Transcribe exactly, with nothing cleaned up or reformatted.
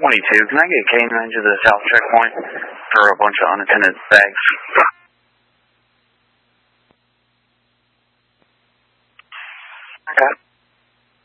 twenty-two. Can I get a canine to the south checkpoint for a bunch of unattended bags? Okay.